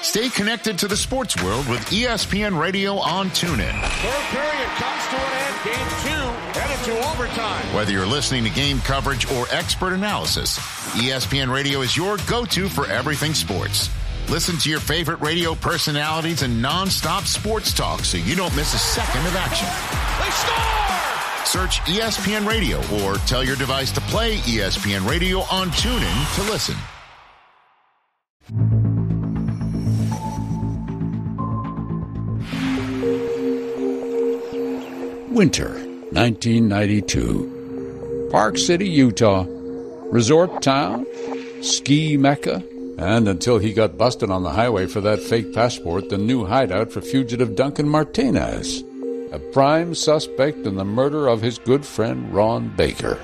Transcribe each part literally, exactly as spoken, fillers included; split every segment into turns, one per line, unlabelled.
Stay connected to the sports world with E S P N Radio on TuneIn.
Third period comes to an end. Game two headed to overtime.
Whether you're listening to game coverage or expert analysis, E S P N Radio is your go-to for everything sports. Listen to your favorite radio personalities and non-stop sports talk so you don't miss a second of action.
They score!
Search E S P N Radio or tell your device to play E S P N Radio on TuneIn to listen.
Winter, nineteen ninety-two. Park City, Utah. Resort town, ski mecca, and until he got busted on the highway for that fake passport, the new hideout for fugitive Duncan Martinez, a prime suspect in the murder of his good friend Ron Baker.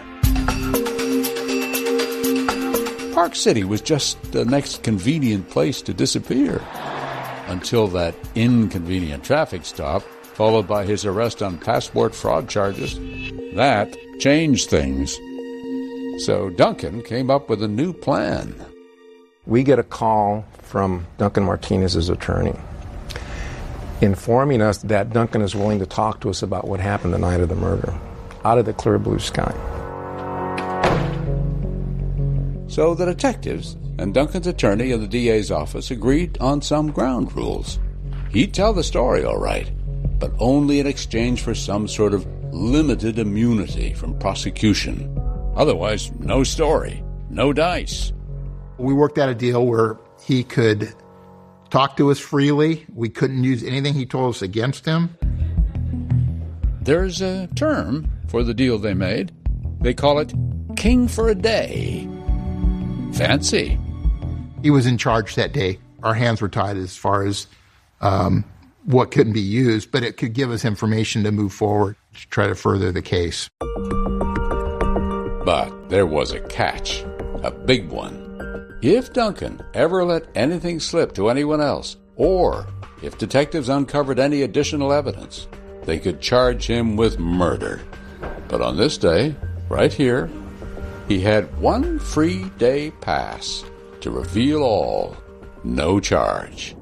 Park City was just the next convenient place to disappear, until that inconvenient traffic stop, followed by his arrest on passport fraud charges. That changed things. So Duncan came up with a new plan.
We get a call from Duncan Martinez's attorney informing us that Duncan is willing to talk to us about what happened the night of the murder, out of the clear blue sky.
So the detectives and Duncan's attorney in the D A's office agreed on some ground rules. He'd tell the story all right, but only in exchange for some sort of limited immunity from prosecution. Otherwise, no story, no dice.
We worked out a deal where he could talk to us freely. We couldn't use anything he told us against him.
There's a term for the deal they made. They call it king for a day. Fancy.
He was in charge that day. Our hands were tied as far as um, what couldn't be used, but it could give us information to move forward to try to further the case.
But there was a catch, a big one. If Duncan ever let anything slip to anyone else, or if detectives uncovered any additional evidence, they could charge him with murder. But on this day, right here, he had one free day pass to reveal all, no charge.